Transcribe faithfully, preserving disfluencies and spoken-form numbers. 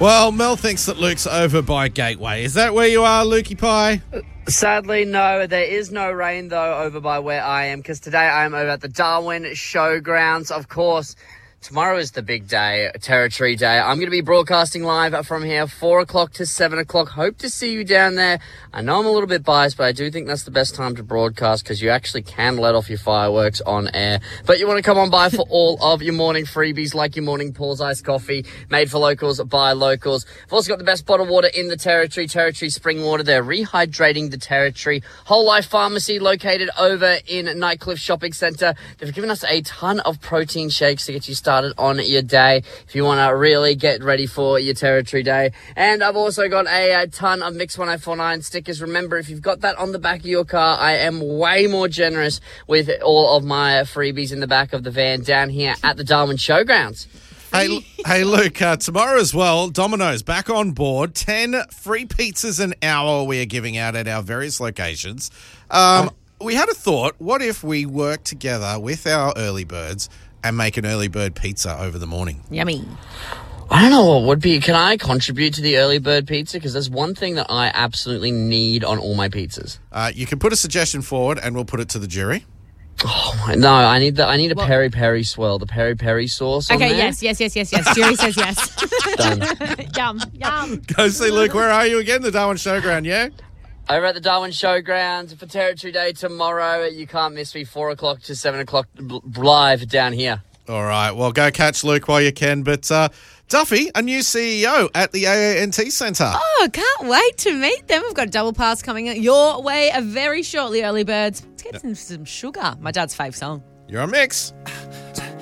Well, Mel thinks that Luke's over by Gateway. Is that where you are, Lukey Pie? Sadly, no. There is no rain, though, over by where I am, because today I am over at the Darwin Showgrounds. Of course, tomorrow is the big day, Territory Day. I'm going to be broadcasting live from here, four o'clock to seven o'clock. Hope to see you down there. I know I'm a little bit biased, but I do think that's the best time to broadcast because you actually can let off your fireworks on air. But you want to come on by for all of your morning freebies, like your morning Paul's Iced Coffee, made for locals, by locals. I've also got the best bottled water in the Territory, Territory Spring Water. They're rehydrating the Territory. Whole Life Pharmacy located over in Nightcliff Shopping Centre. They've given us a ton of protein shakes to get you started on your day if you want to really get ready for your Territory Day. And I've also got a, a ton of Mix one oh four nine stickers. Remember, if you've got that on the back of your car, I am way more generous with all of my freebies in the back of the van down here at the Darwin Showgrounds. Hey, hey, Luke, uh, tomorrow as well, Domino's back on board. ten free pizzas an hour we are giving out at our various locations. Um, oh. We had a thought, what if we work together with our early birds and make an early bird pizza over the morning? Yummy. I don't know what would be. Can I contribute to the early bird pizza? Because there's one thing that I absolutely need on all my pizzas. Uh, you can put a suggestion forward and we'll put it to the jury. Oh, my, no, I need the I need a what? peri peri swirl, the peri peri sauce. Okay, on there. yes, yes, yes, yes, yes. Jury says yes. Done. Yum, yum. Go see Luke. Where are you again? The Darwin Showground, yeah? Over at the Darwin Showgrounds for Territory Day tomorrow. You can't miss me, four o'clock to seven o'clock live down here. All right, well, go catch Luke while you can. But uh, Duffy, a new C E O at the A A N T Centre. Oh, can't wait to meet them. We've got a double pass coming your way very shortly, early birds. Let's get yep. some, some sugar. My dad's fave song. You're on Mix.